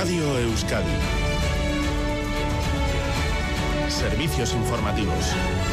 Radio Euskadi. Servicios informativos.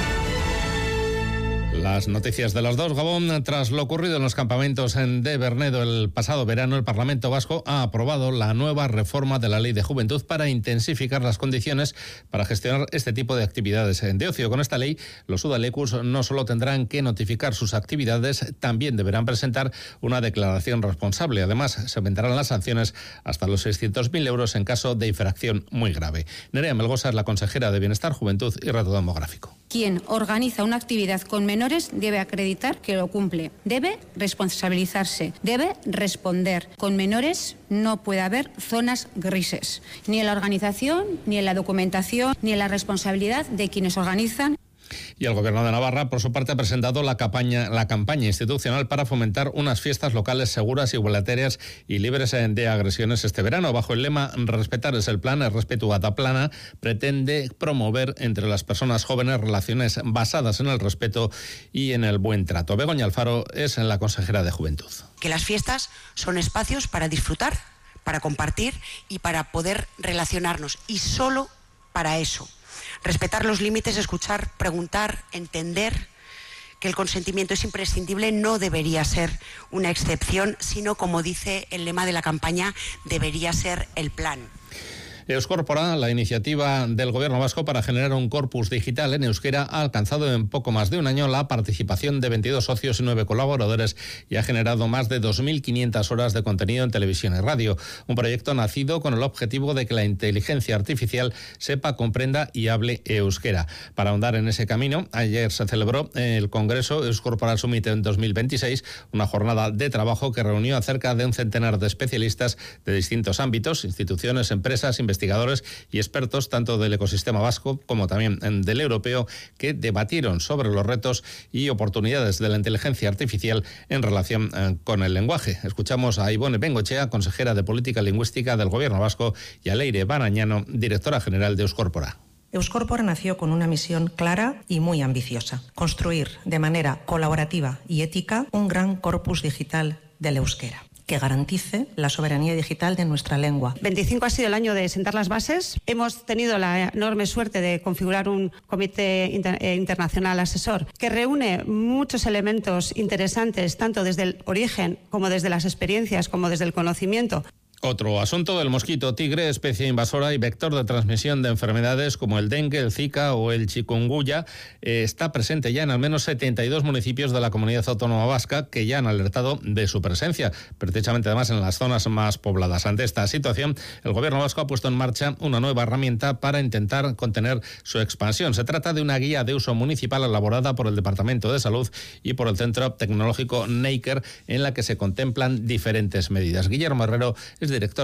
Las noticias de las 2, Gabón. Tras lo ocurrido en los campamentos de Bernedo el pasado verano, el Parlamento Vasco ha aprobado la nueva reforma de la Ley de Juventud para intensificar las condiciones para gestionar este tipo de actividades de ocio. Con esta ley, los udalecus no solo tendrán que notificar sus actividades, también deberán presentar una declaración responsable. Además, se aumentarán las sanciones hasta los 600.000 euros en caso de infracción muy grave. Nerea Melgosa es la consejera de Bienestar, Juventud y Reto Demográfico. Quien organiza una actividad con menores debe acreditar que lo cumple, debe responsabilizarse, debe responder. Con menores no puede haber zonas grises, ni en la organización, ni en la documentación, ni en la responsabilidad de quienes organizan. Y el Gobierno de Navarra, por su parte, ha presentado la campaña institucional para fomentar unas fiestas locales seguras, igualitarias y libres de agresiones este verano. Bajo el lema "Respetar es el plan, el respeto ata plana", pretende promover entre las personas jóvenes relaciones basadas en el respeto y en el buen trato. Begoña Alfaro es la consejera de Juventud. Que las fiestas son espacios para disfrutar, para compartir y para poder relacionarnos, y solo para eso. Respetar los límites, escuchar, preguntar, entender que el consentimiento es imprescindible, no debería ser una excepción, sino, como dice el lema de la campaña, debería ser el plan. Euskórpora, la iniciativa del Gobierno vasco para generar un corpus digital en euskera, ha alcanzado en poco más de un año la participación de 22 socios y 9 colaboradores y ha generado más de 2.500 horas de contenido en televisión y radio. Un proyecto nacido con el objetivo de que la inteligencia artificial sepa, comprenda y hable euskera. Para ahondar en ese camino, ayer se celebró el Congreso Euskórpora Summit en 2026, una jornada de trabajo que reunió a cerca de un centenar de especialistas de distintos ámbitos, instituciones, empresas, investigadores y expertos tanto del ecosistema vasco como también del europeo, que debatieron sobre los retos y oportunidades de la inteligencia artificial en relación con el lenguaje. Escuchamos a Ivone Bengochea, consejera de Política Lingüística del Gobierno vasco, y a Leire Barañano, directora general de Euskórpora. Euskórpora nació con una misión clara y muy ambiciosa: construir de manera colaborativa y ética un gran corpus digital del euskera que garantice la soberanía digital de nuestra lengua. 25 ha sido el año de sentar las bases. Hemos tenido la enorme suerte de configurar un comité internacional asesor que reúne muchos elementos interesantes, tanto desde el origen como desde las experiencias, como desde el conocimiento. Otro asunto: el mosquito tigre, especie invasora y vector de transmisión de enfermedades como el dengue, el zika o el chikungunya, está presente ya en al menos 72 municipios de la comunidad autónoma vasca, que ya han alertado de su presencia, precisamente además en las zonas más pobladas. Ante esta situación, el Gobierno vasco ha puesto en marcha una nueva herramienta para intentar contener su expansión. Se trata de una guía de uso municipal elaborada por el Departamento de Salud y por el Centro Tecnológico Neiker, en la que se contemplan diferentes medidas. Guillermo Herrero es director